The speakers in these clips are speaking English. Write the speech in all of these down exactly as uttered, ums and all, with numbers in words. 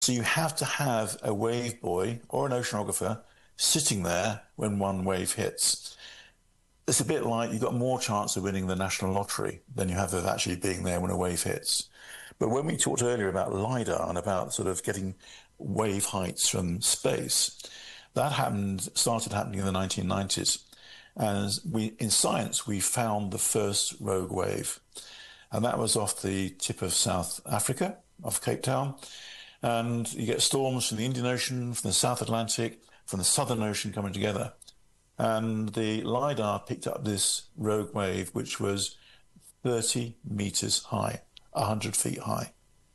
So you have to have a wave buoy or an oceanographer sitting there when one wave hits. It's a bit like you've got more chance of winning the national lottery than you have of actually being there when a wave hits. But when we talked earlier about LiDAR and about sort of getting wave heights from space, that happened, started happening in the nineteen nineties. And we, in science, we found the first rogue wave. And that was off the tip of South Africa, off Cape Town. And you get storms from the Indian Ocean, from the South Atlantic, from the Southern Ocean coming together. And the LiDAR picked up this rogue wave, which was thirty meters high, one hundred feet high.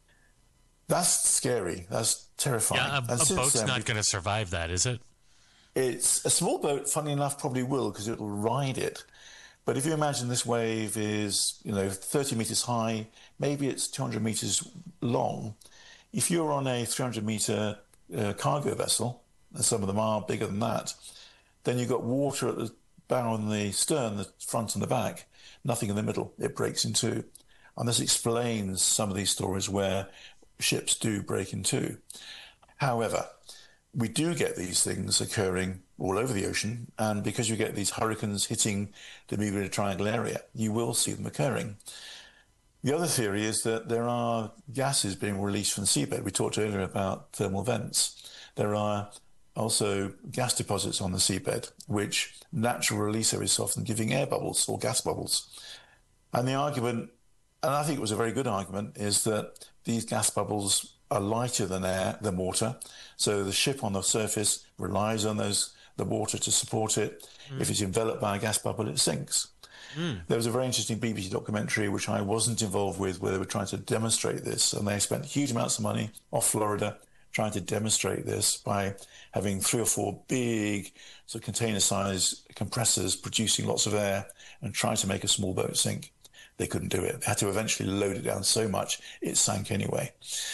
That's scary. That's terrifying. Yeah, a, a boat's then, not going to survive that, is it? It's a small boat, funny enough, probably will, because it'll ride it. But if you imagine this wave is, you know, thirty meters high, maybe it's two hundred meters long. If you're on a three hundred meter uh, cargo vessel, and some of them are bigger than that, then you've got water at the bow and the stern, the front and the back, nothing in the middle. It breaks in two. And this explains some of these stories where ships do break in two. However, we do get these things occurring all over the ocean, and because you get these hurricanes hitting the Bermuda Triangle area, you will see them occurring. The other theory is that there are gases being released from the seabed. We talked earlier about thermal vents. There are also gas deposits on the seabed, which natural release every so often, giving air bubbles or gas bubbles. And the argument, and I think it was a very good argument, is that these gas bubbles are lighter than air, than water. So the ship on the surface relies on those the water to support it. Mm. If it's enveloped by a gas bubble, it sinks. Mm. There was a very interesting B B C documentary, which I wasn't involved with, where they were trying to demonstrate this. And they spent huge amounts of money off Florida trying to demonstrate this by having three or four big sort of container-sized compressors producing lots of air and trying to make a small boat sink. They couldn't do it. They had to eventually load it down so much it sank anyway.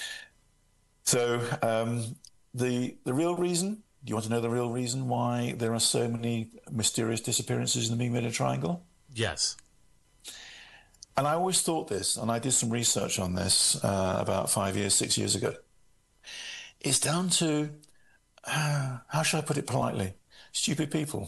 So um, the the real reason, do you want to know the real reason why there are so many mysterious disappearances in the Bermuda Triangle? Yes. And I always thought this, and I did some research on this uh, about five years, six years ago. It's down to, uh, how should I put it politely, stupid people.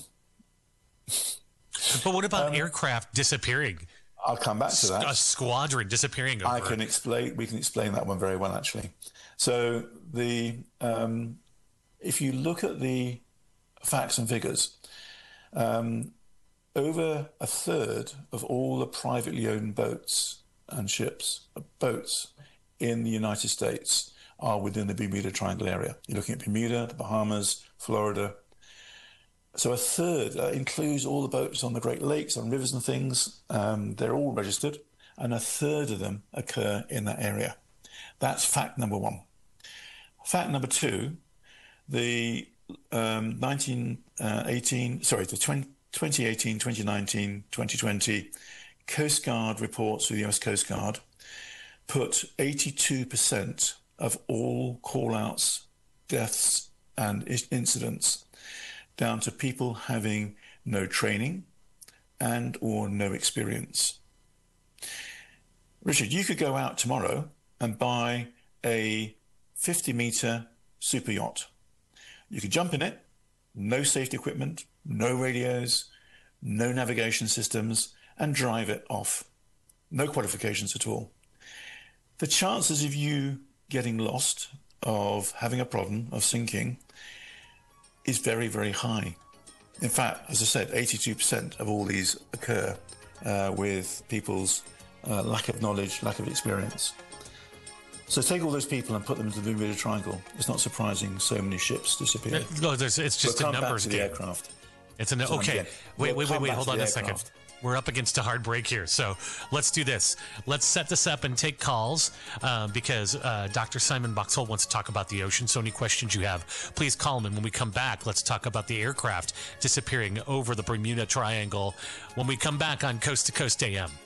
But what about um, aircraft disappearing? I'll come back to that. A squadron disappearing over. I can explain. We can explain that one very well, actually. So the um, if you look at the facts and figures, um, over a third of all the privately owned boats and ships, boats in the United States are within the Bermuda Triangle area. You're looking at Bermuda, the Bahamas, Florida. So a third uh, includes all the boats on the Great Lakes, on rivers and things. Um, they're all registered, and a third of them occur in that area. That's fact number one. Fact number two, the um, nineteen eighteen, sorry, the twenty eighteen, twenty nineteen, twenty twenty Coast Guard reports for the U S Coast Guard put eighty-two percent of all call-outs, deaths, and incidents down to people having no training and or no experience. Richard, you could go out tomorrow and buy a fifty meter super yacht. You could jump in it, no safety equipment, no radios, no navigation systems, and drive it off. No qualifications at all. The chances of you getting lost, of having a problem, of sinking, is very, very high. In fact, as I said, eighty-two percent of all these occur uh, with people's uh, lack of knowledge, lack of experience. So take all those people and put them into the Bermuda Triangle. It's not surprising so many ships disappear. No, there's, it's just we'll a numbers game. The aircraft. It's an okay. Wait, we'll wait, wait, wait. Hold on a aircraft. second. We're up against a hard break here, so let's do this. Let's set this up and take calls uh, because uh, Doctor Simon Boxall wants to talk about the ocean. So any questions you have, please call him. And when we come back, let's talk about the aircraft disappearing over the Bermuda Triangle when we come back on Coast to Coast A M.